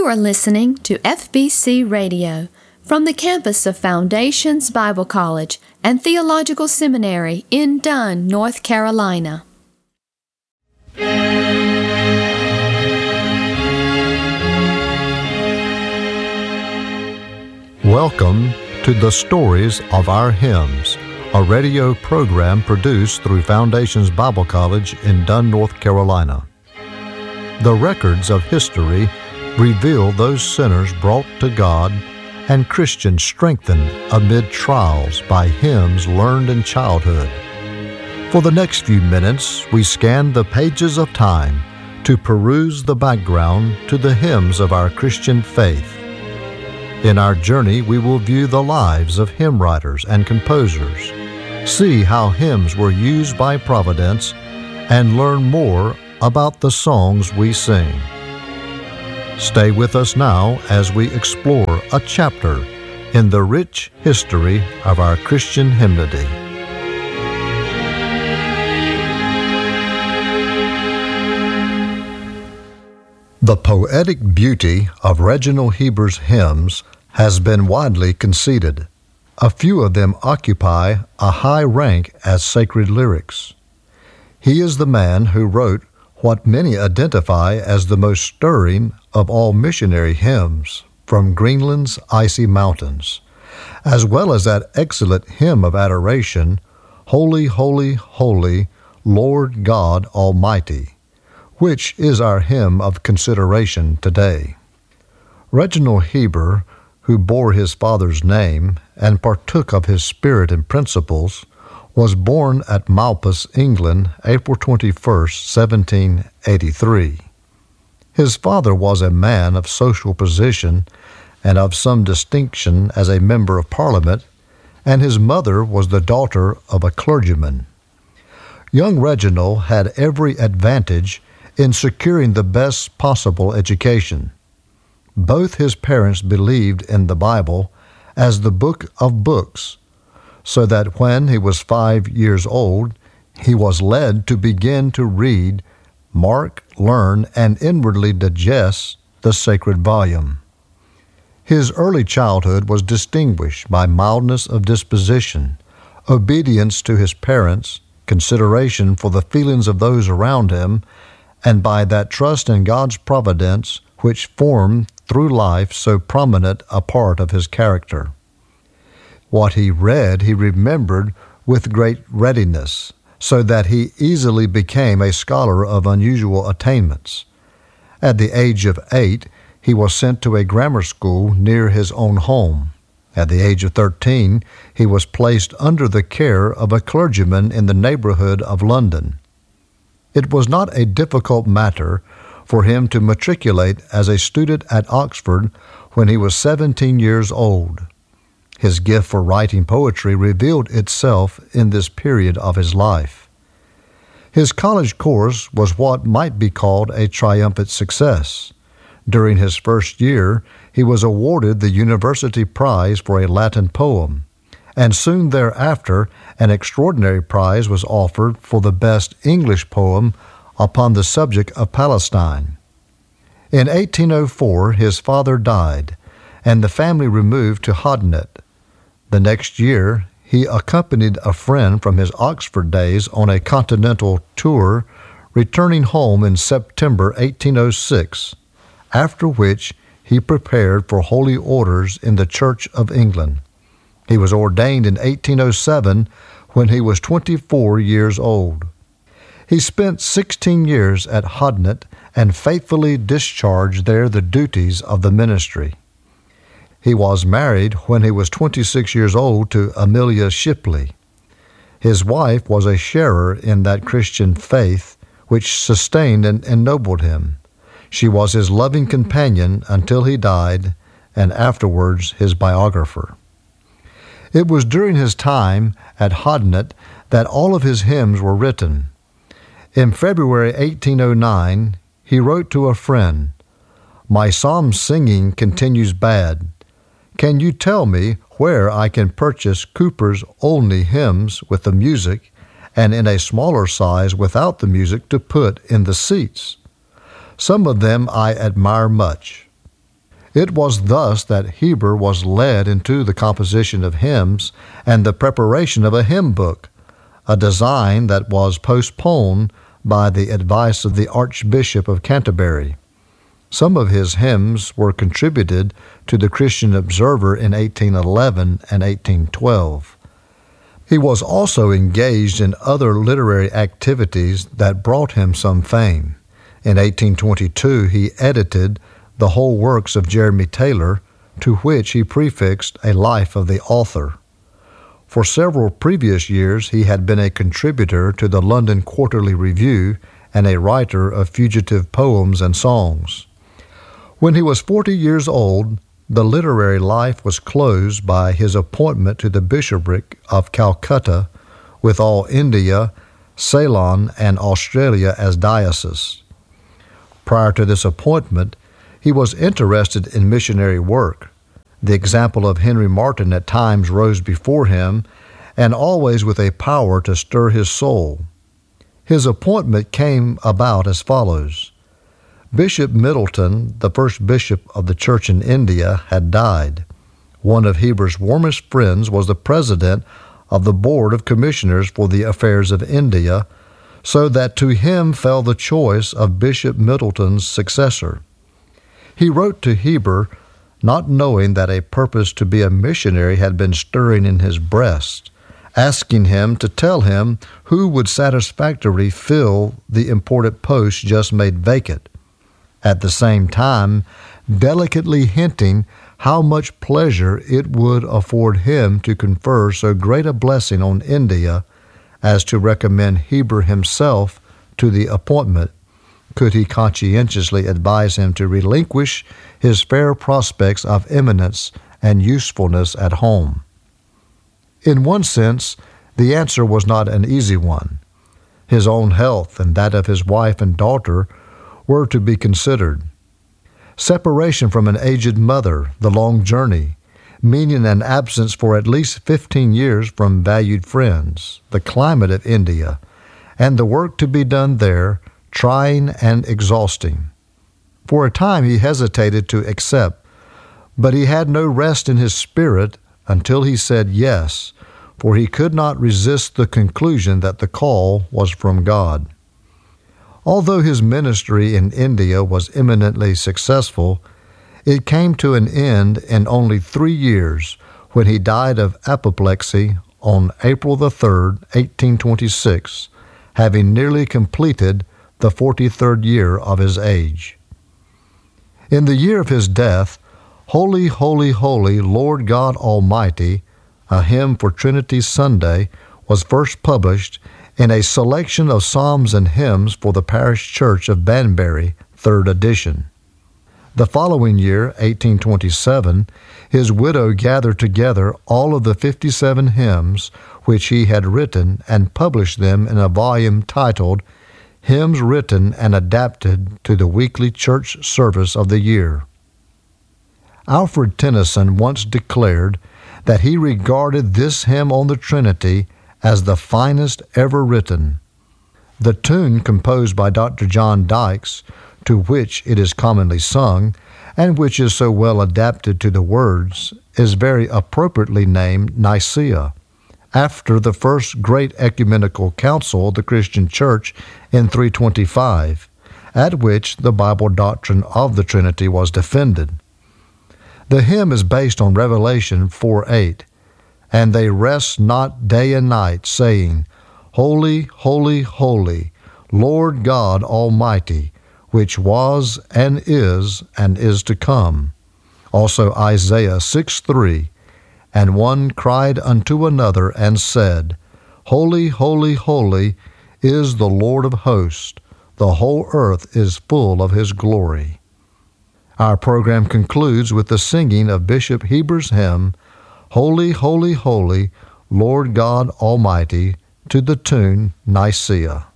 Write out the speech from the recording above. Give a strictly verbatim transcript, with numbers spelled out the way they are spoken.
You are listening to F B C Radio from the campus of Foundations Bible College and Theological Seminary in Dunn, North Carolina. Welcome to the Stories of Our Hymns, a radio program produced through Foundations Bible College in Dunn, North Carolina. The records of history reveal those sinners brought to God and Christians strengthened amid trials by hymns learned in childhood. For the next few minutes, we scan the pages of time to peruse the background to the hymns of our Christian faith. In our journey, we will view the lives of hymn writers and composers, see how hymns were used by Providence, and learn more about the songs we sing. Stay with us now as we explore a chapter in the rich history of our Christian hymnody. The poetic beauty of Reginald Heber's hymns has been widely conceded. A few of them occupy a high rank as sacred lyrics. He is the man who wrote what many identify as the most stirring of all missionary hymns from Greenland's icy mountains, as well as that excellent hymn of adoration, Holy, Holy, Holy, Lord God Almighty, which is our hymn of consideration today. Reginald Heber, who bore his father's name and partook of his spirit and principles, was born at Malpas, England, April twenty-first, seventeen eighty-three. His father was a man of social position and of some distinction as a member of Parliament, and his mother was the daughter of a clergyman. Young Reginald had every advantage in securing the best possible education. Both his parents believed in the Bible as the book of books, so that when he was five years old, he was led to begin to read, mark, learn, and inwardly digest the sacred volume. His early childhood was distinguished by mildness of disposition, obedience to his parents, consideration for the feelings of those around him, and by that trust in God's providence which formed through life so prominent a part of his character. What he read he remembered with great readiness, so that he easily became a scholar of unusual attainments. At the age of eight, he was sent to a grammar school near his own home. At the age of thirteen, he was placed under the care of a clergyman in the neighborhood of London. It was not a difficult matter for him to matriculate as a student at Oxford when he was seventeen years old. His gift for writing poetry revealed itself in this period of his life. His college course was what might be called a triumphant success. During his first year, he was awarded the University Prize for a Latin poem, and soon thereafter an extraordinary prize was offered for the best English poem upon the subject of Palestine. In eighteen oh four, his father died, and the family removed to Hodnet. The next year, he accompanied a friend from his Oxford days on a continental tour, returning home in September eighteen oh six, after which he prepared for holy orders in the Church of England. He was ordained in eighteen oh seven when he was twenty-four years old. He spent sixteen years at Hodnet and faithfully discharged there the duties of the ministry. He was married when he was twenty-six years old to Amelia Shipley. His wife was a sharer in that Christian faith which sustained and ennobled him. She was his loving companion until he died, and afterwards his biographer. It was during his time at Hodnet that all of his hymns were written. In February eighteen oh nine, he wrote to a friend, "My psalm singing continues bad. Can you tell me where I can purchase Cooper's Olney hymns with the music and in a smaller size without the music to put in the seats? Some of them I admire much." It was thus that Heber was led into the composition of hymns and the preparation of a hymn book, a design that was postponed by the advice of the Archbishop of Canterbury. Some of his hymns were contributed to the Christian Observer in eighteen eleven and eighteen twelve. He was also engaged in other literary activities that brought him some fame. In eighteen twenty-two, he edited the whole works of Jeremy Taylor, to which he prefixed a life of the author. For several previous years, he had been a contributor to the London Quarterly Review and a writer of fugitive poems and songs. When he was forty years old, the literary life was closed by his appointment to the bishopric of Calcutta, with all India, Ceylon, and Australia as diocese. Prior to this appointment, he was interested in missionary work. The example of Henry Martyn at times rose before him, and always with a power to stir his soul. His appointment came about as follows. Bishop Middleton, the first bishop of the church in India, had died. One of Heber's warmest friends was the president of the Board of Commissioners for the Affairs of India, so that to him fell the choice of Bishop Middleton's successor. He wrote to Heber, not knowing that a purpose to be a missionary had been stirring in his breast, asking him to tell him who would satisfactorily fill the important post just made vacant, at the same time delicately hinting how much pleasure it would afford him to confer so great a blessing on India as to recommend Heber himself to the appointment, could he conscientiously advise him to relinquish his fair prospects of eminence and usefulness at home. In one sense, the answer was not an easy one. His own health and that of his wife and daughter were to be considered. Separation from an aged mother, the long journey, meaning an absence for at least fifteen years from valued friends, the climate of India, and the work to be done there, trying and exhausting. For a time he hesitated to accept, but he had no rest in his spirit until he said yes, for he could not resist the conclusion that the call was from God. Although his ministry in India was eminently successful, it came to an end in only three years when he died of apoplexy on April the third, eighteen twenty-six, having nearly completed the forty-third year of his age. In the year of his death, Holy, Holy, Holy, Lord God Almighty, a hymn for Trinity Sunday, was first published in a selection of psalms and hymns for the parish church of Banbury, third edition. The following year, eighteen twenty-seven, his widow gathered together all of the fifty-seven hymns which he had written and published them in a volume titled Hymns Written and Adapted to the Weekly Church Service of the Year. Alfred Tennyson once declared that he regarded this hymn on the Trinity as the finest ever written. The tune composed by Doctor John Dykes, to which it is commonly sung, and which is so well adapted to the words, is very appropriately named Nicaea, after the first great ecumenical council of the Christian Church in three twenty-five, at which the Bible doctrine of the Trinity was defended. The hymn is based on Revelation four eight, and they rest not day and night, saying, Holy, holy, holy, Lord God Almighty, which was and is and is to come. Also Isaiah six three, and one cried unto another and said, Holy, holy, holy is the Lord of hosts. The whole earth is full of his glory. Our program concludes with the singing of Bishop Heber's hymn, Holy, holy, holy, Lord God Almighty, to the tune Nicaea.